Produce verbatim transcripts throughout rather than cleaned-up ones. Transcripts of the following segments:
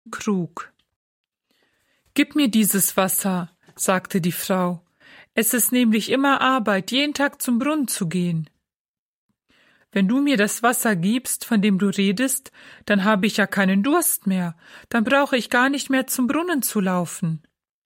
Krug. »Gib mir dieses Wasser«, sagte die Frau. »Es ist nämlich immer Arbeit, jeden Tag zum Brunnen zu gehen.« »Wenn du mir das Wasser gibst, von dem du redest, dann habe ich ja keinen Durst mehr, dann brauche ich gar nicht mehr zum Brunnen zu laufen.«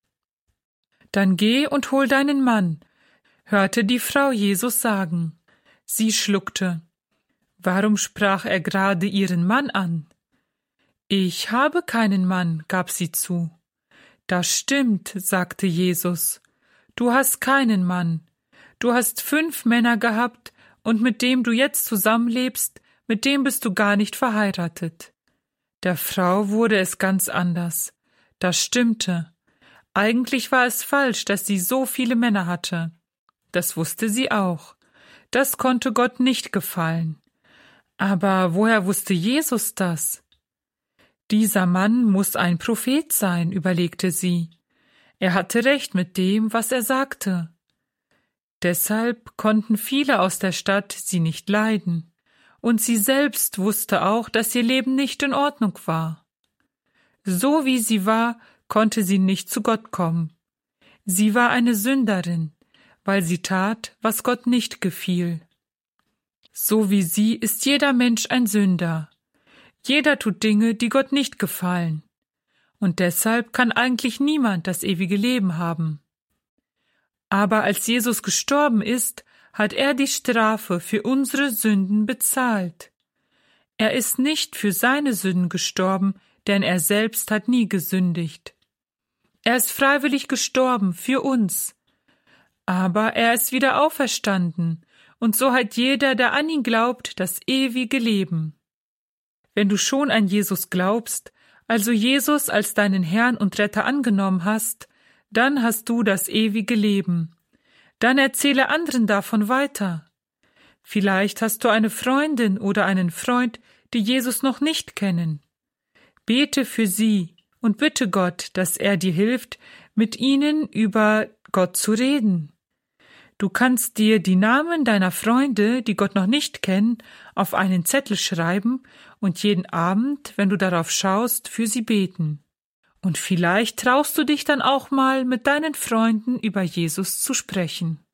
»Dann geh und hol deinen Mann«, hörte die Frau Jesus sagen. Sie schluckte. Warum sprach er gerade ihren Mann an? »Ich habe keinen Mann«, gab sie zu. »Das stimmt«, sagte Jesus. »Du hast keinen Mann. Du hast fünf Männer gehabt, und mit dem du jetzt zusammenlebst, mit dem bist du gar nicht verheiratet.« Der Frau wurde es ganz anders. Das stimmte. Eigentlich war es falsch, dass sie so viele Männer hatte. Das wusste sie auch. Das konnte Gott nicht gefallen. Aber woher wusste Jesus das? Dieser Mann muss ein Prophet sein, überlegte sie. Er hatte recht mit dem, was er sagte. Deshalb konnten viele aus der Stadt sie nicht leiden, und sie selbst wusste auch, dass ihr Leben nicht in Ordnung war. So wie sie war, konnte sie nicht zu Gott kommen. Sie war eine Sünderin, weil sie tat, was Gott nicht gefiel. So wie sie ist jeder Mensch ein Sünder. Jeder tut Dinge, die Gott nicht gefallen. Und deshalb kann eigentlich niemand das ewige Leben haben. Aber als Jesus gestorben ist, hat er die Strafe für unsere Sünden bezahlt. Er ist nicht für seine Sünden gestorben, denn er selbst hat nie gesündigt. Er ist freiwillig gestorben für uns. Aber er ist wieder auferstanden, und so hat jeder, der an ihn glaubt, das ewige Leben. Wenn du schon an Jesus glaubst, also Jesus als deinen Herrn und Retter angenommen hast, dann hast du das ewige Leben. Dann erzähle anderen davon weiter. Vielleicht hast du eine Freundin oder einen Freund, die Jesus noch nicht kennen. Bete für sie und bitte Gott, dass er dir hilft, mit ihnen über Gott zu reden. Du kannst dir die Namen deiner Freunde, die Gott noch nicht kennen, auf einen Zettel schreiben und jeden Abend, wenn du darauf schaust, für sie beten. Und vielleicht traust du dich dann auch mal, mit deinen Freunden über Jesus zu sprechen.